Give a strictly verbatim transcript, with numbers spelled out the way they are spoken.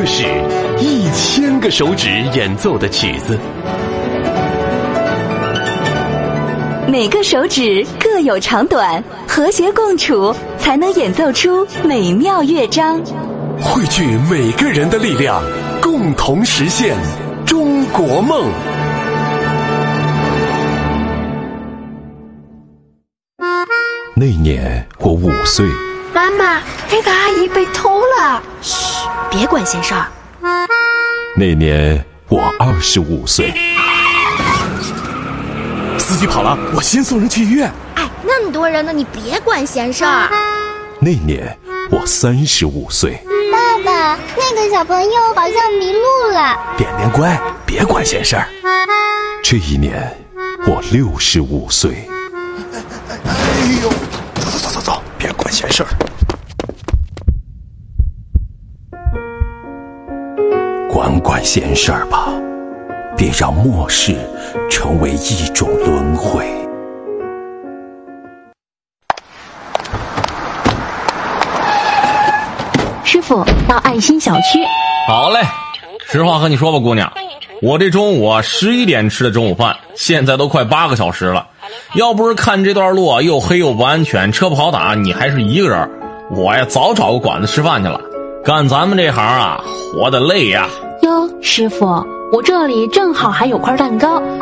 个是一千个手指演奏的曲子。 每个手指各有长短，和谐共处，才能演奏出美妙乐章。 汇聚每个人的力量，共同实现中国梦。那年我五岁。 妈妈，那个阿姨被偷了。 嘘，别管闲事儿。 那年我二十五岁。司机跑了，我先送人去医院。 哎，那么多人呢，你别管闲事儿。 那年我三十五岁。 爸爸，那个小朋友好像迷路了。 点点乖，别管闲事儿。这一年我六十五岁。哎呦，走走走走走，别管闲事儿。管管闲事儿吧，别让末世成为一种轮回。 师傅，到爱心小区。 好嘞，实话和你说吧，姑娘，我这中午啊十一点吃的中午饭，现在都快八个小时了。要不是看这段路啊又黑又不安全，车不好打，你还是一个人，我呀早找个馆子吃饭去了。干咱们这行啊，活得累呀。 哟，师傅，我这里正好还有块蛋糕，